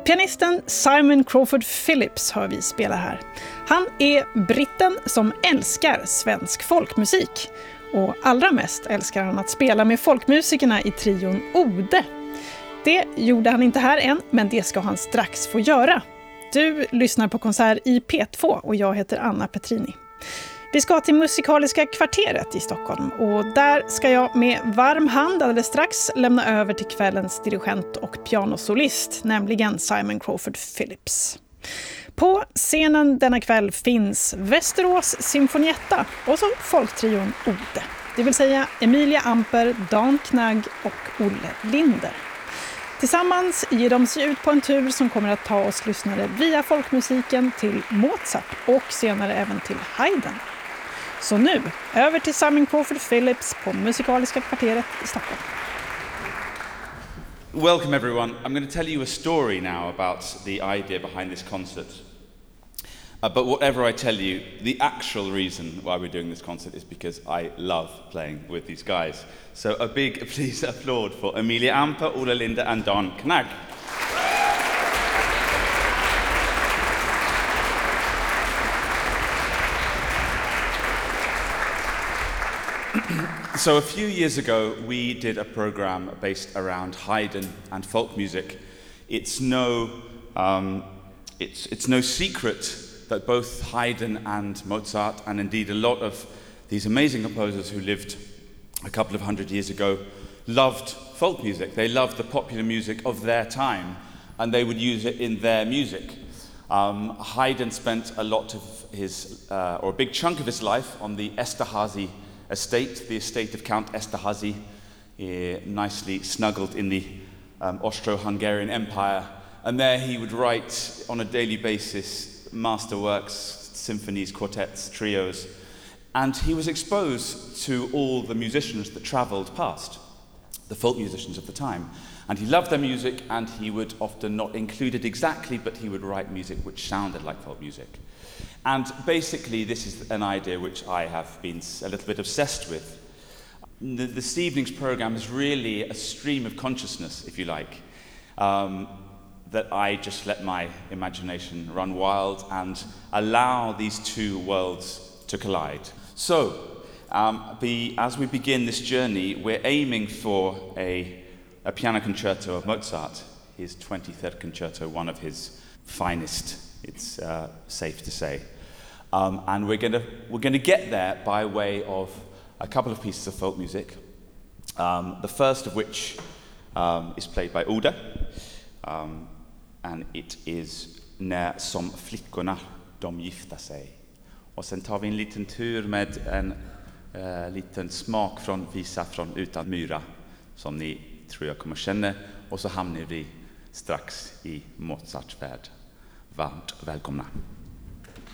Pianisten Simon Crawford Phillips har vi spelat här. Han är britten som älskar svensk folkmusik. Och allra mest älskar han att spela med folkmusikerna i trion Ode. Det gjorde han inte här än, men det ska han strax få göra. Du lyssnar på konsert i P2 och jag heter Anna Petrini. Vi ska till Musikaliska kvarteret i Stockholm och där ska jag med varm hand alldeles strax lämna över till kvällens dirigent och pianosolist, nämligen Simon Crawford Phillips. På scenen denna kväll finns Västerås Symfonietta och så folktrion Ode, det vill säga Emilia Amper, Dan Knagg och Olle Linder. Tillsammans ger de sig ut på en tur som kommer att ta oss lyssnare via folkmusiken till Mozart och senare även till Haydn. Så nu, över till Simon Crawford Phillips på Musikaliska kvarteret i Stockholm. Welcome everyone. I'm going to tell you a story now about the idea behind this concert. But whatever I tell you, the actual reason why we're doing this concert is because I love playing with these guys. So a big please applaud for Emilia Amper, Olle Linder and Dan Knagg. So a few years ago, we did a program based around Haydn and folk music. It's no secret that both Haydn and Mozart, and indeed a lot of these amazing composers who lived a couple of hundred years ago, loved folk music. They loved the popular music of their time, and they would use it in their music. Haydn spent a lot of his, or a big chunk of his life on the Esterházy estate, the estate of Count Esterházy, nicely snuggled in the Austro-Hungarian Empire. And there he would write on a daily basis masterworks, symphonies, quartets, trios. And he was exposed to all the musicians that travelled past, the folk musicians of the time. And he loved their music, and he would often not include it exactly, but he would write music which sounded like folk music. And basically, this is an idea which I have been a little bit obsessed with. This evening's program is really a stream of consciousness, if you like, that I just let my imagination run wild and allow these two worlds to collide. So, as we begin this journey, we're aiming for a piano concerto of Mozart, his 23rd concerto, one of his finest, it's safe to say. And we're going to get there by way of a couple of pieces of folk music. The first of which is played by Ode, and it is När som flickorna de gifta sig. Och sen tar vi en liten tur med en liten smak från visa från Utan myra som ni tror jag kommer känna, och så hamnar vi strax i Mozarts värld. Varmt välkomna.